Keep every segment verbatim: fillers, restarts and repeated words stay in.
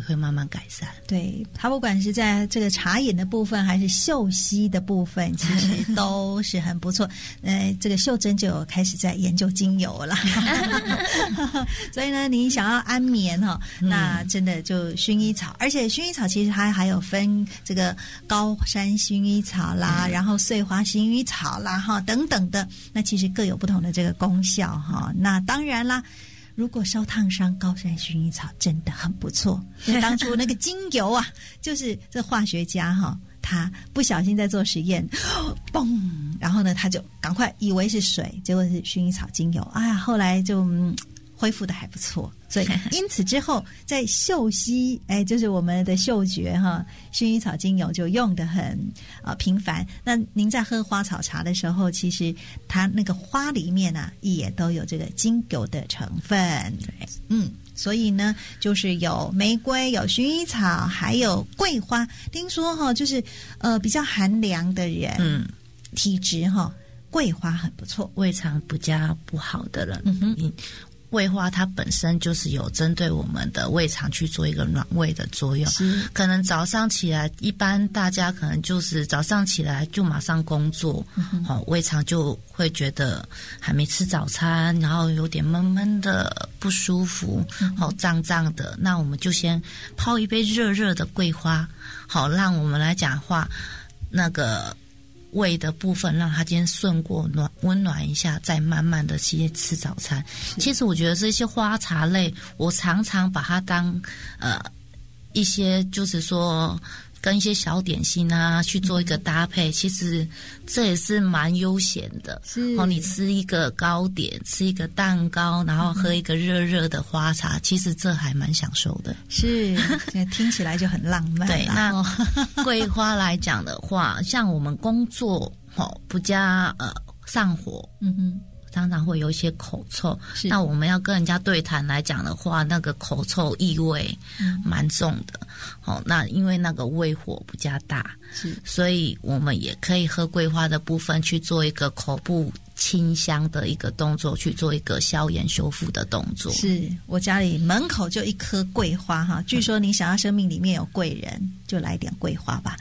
会慢慢改善。 对，它不管是在这个茶饮的部分还是嗅吸的部分，其实都是很不错。呃，这个秀珍就有开始在研究精油了，所以呢，你想要安眠哈、哦，那真的就薰衣草，而且薰衣草其实它还有分这个高山薰衣草啦，嗯、然后穗花薰衣草啦哈等等的，那其实各有不同的这个功效哈。那当然啦。如果烧烫伤，高山薰衣草真的很不错。因为当初那个精油啊，就是这化学家哈、哦，他不小心在做实验，嘣，然后呢，他就赶快以为是水，结果是薰衣草精油。哎呀，后来就、嗯、恢复的还不错。所以因此之后在嗅吸，哎，就是我们的嗅觉哈，薰衣草精油就用得很呃频繁。那您在喝花草茶的时候，其实它那个花里面啊也都有这个精油的成分。对，嗯，所以呢，就是有玫瑰、有薰衣草，还有桂花。听说哈，就是呃比较寒凉的人，嗯，体质哈，桂花很不错， 胃肠比较不好的人，嗯哼。桂花它本身就是有针对我们的胃肠去做一个暖胃的作用，可能早上起来，一般大家可能就是早上起来就马上工作，嗯哦、胃肠就会觉得还没吃早餐，然后有点闷闷的不舒服，好、嗯、胀胀的，那我们就先泡一杯热热的桂花，好让我们来讲话那个。胃的部分让它今天顺过暖温暖一下，再慢慢的去吃早餐。其实我觉得这些花茶类，我常常把它当呃一些就是说跟一些小点心啊去做一个搭配，嗯、其实这也是蛮悠闲的。是哦，你吃一个糕点，吃一个蛋糕，然后喝一个热热的花茶，嗯、其实这还蛮享受的。 是，听起来就很浪漫。 对，那桂花来讲的话，像我们工作哦不加呃上火，嗯哼。常常会有一些口臭，那我们要跟人家对谈来讲的话，那个口臭异味蛮重的、嗯、哦，那因为那个胃火比较大，是，所以我们也可以喝桂花的部分去做一个口部清香的一个动作，去做一个消炎修复的动作。 是，我家里门口就一棵桂花哈，据说你想要生命里面有贵人，就来点桂花吧，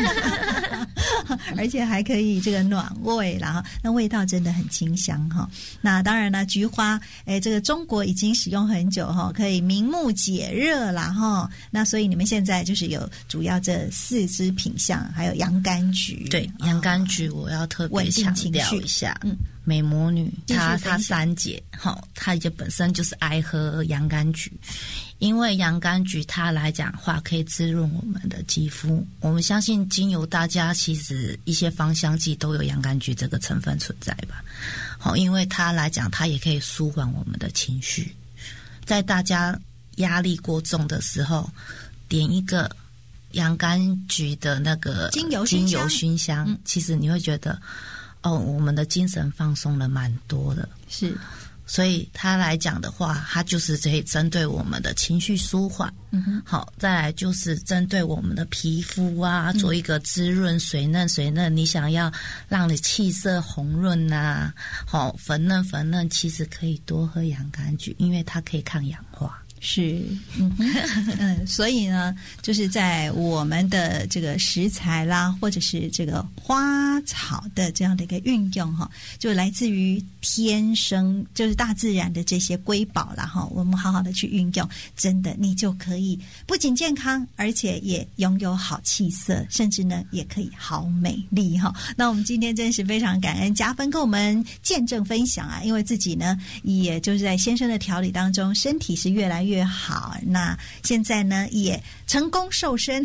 而且还可以这个暖胃，然后那味道真的很清香哈。那当然了，菊花，哎，这个中国已经使用很久哈，可以明目解热啦哈。那所以你们现在就是有主要这四支品项，还有洋甘菊。 对，洋甘菊我要特别强调一下，嗯。美魔女她她三姐齁，她也本身就是爱喝洋甘菊，因为洋甘菊它来讲话可以滋润我们的肌肤。我们相信精油大家其实一些芳香剂都有洋甘菊这个成分存在吧，齁，因为它来讲它也可以舒缓我们的情绪，在大家压力过重的时候点一个洋甘菊的那个精油精油熏香、嗯、其实你会觉得哦，我们的精神放松了蛮多的，是，所以它来讲的话，它就是可以针对我们的情绪舒缓，嗯哼，好，再来就是针对我们的皮肤啊，做一个滋润、水嫩水嫩。你想要让你气色红润啊，好粉嫩粉嫩，其实可以多喝洋甘菊，因为它可以抗氧化。 是，嗯嗯，所以呢，就是在我们的这个食材啦，或者是这个花草的这样的一个运用哈，就来自于天生，就是大自然的这些瑰宝啦哈，我们好好的去运用，真的你就可以不仅健康，而且也拥有好气色，甚至呢也可以好美丽哈。那我们今天真是非常感恩嘉芬跟我们见证分享啊，因为自己呢也就是在先生的调理当中，身体是越来越越好，那现在呢也成功瘦身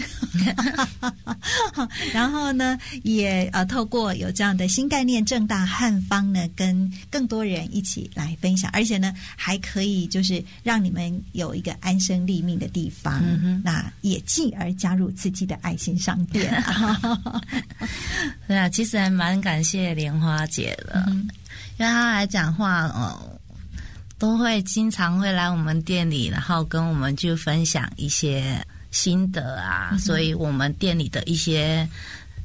然后呢也呃透过有这样的新概念正大汉方呢跟更多人一起来分享，而且呢还可以就是让你们有一个安身立命的地方、嗯、那也继而加入自己的爱心商店对啊，其实还蛮感谢莲花姐的、嗯、因为她来讲话哦都会经常会来我们店里，然后跟我们去分享一些心得啊、嗯、所以我们店里的一些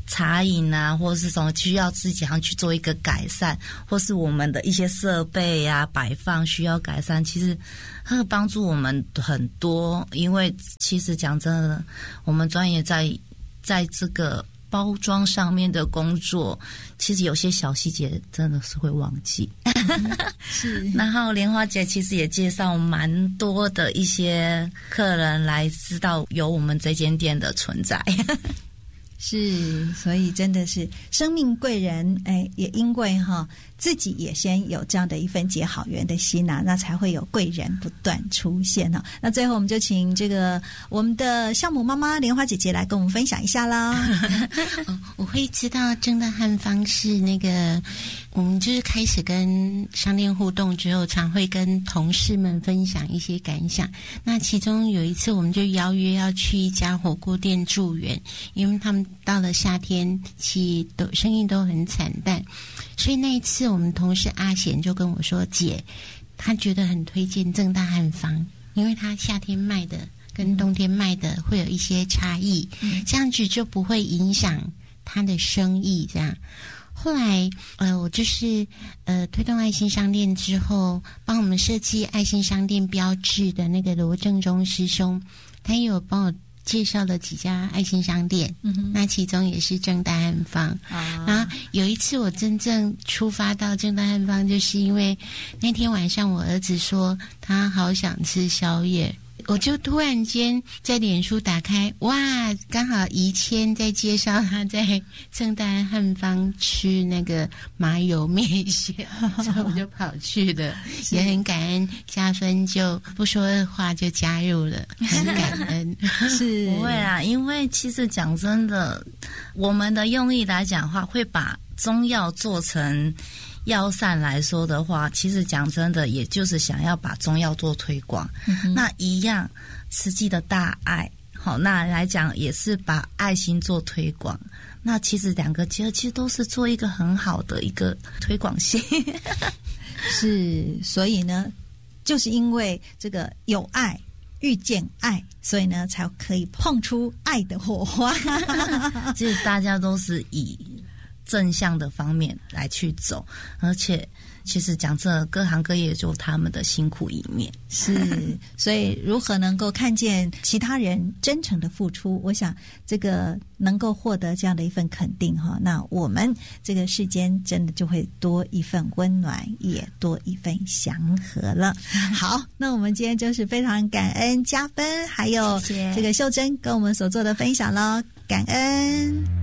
茶饮啊，或是什么需要自己要去做一个改善，或是我们的一些设备啊摆放需要改善，其实它会帮助我们很多。因为其实讲真的，我们专业在在这个包装上面的工作，其实有些小细节真的是会忘记。 是。 然后莲花姐其实也介绍蛮多的一些客人来知道有我们这间店的存在。 是，所以真的是生命贵人，哎，也因为哈自己也先有这样的一份结好缘的心啊，那才会有贵人不断出现哈。那最后我们就请这个我们的项目妈妈莲花姐姐来跟我们分享一下啦。 我会知道正大汉方是那个，我们就是开始跟商店互动之后，常会跟同事们分享一些感想。那其中有一次，我们就邀约要去一家火锅店助缘，因为他们到了夏天其实都生意都很惨淡，所以那一次我们同事阿贤就跟我说，姐他觉得很推荐正大汉方，因为他夏天卖的跟冬天卖的会有一些差异，嗯、这样子就不会影响他的生意这样。后来呃我就是呃推动爱心商店之后，帮我们设计爱心商店标志的那个罗正中师兄，他也有帮我介绍了几家爱心商店，嗯、那其中也是正大汉方。啊、然后有一次我真正出发到正大汉方，就是因为那天晚上我儿子说他好想吃宵夜，我就突然间在脸书打开，哇，刚好宜谦在介绍他在正大汉方吃那个麻油面线，所以我就跑去了，也很感恩，加分就不说话就加入了，很感恩。 是不会啦，因为其实讲真的，我们的用意来讲的话，会把中药做成药膳来说的话，其实讲真的，也就是想要把中药做推广。嗯、那一样，慈济的大爱，好，那来讲也是把爱心做推广。那其实两个结合，其实都是做一个很好的一个推广性。 是，所以呢，就是因为这个有爱。遇见爱，所以呢才可以碰出爱的火花。 其实大家都是以正向的方面来去走，而且其实讲这各行各业就他们的辛苦一面。 是，所以如何能够看见其他人真诚的付出，我想这个能够获得这样的一份肯定哈，那我们这个世间真的就会多一份温暖，也多一份祥和了。好，那我们今天就是非常感恩嘉芬还有这个秀珍跟我们所做的分享咯，感恩。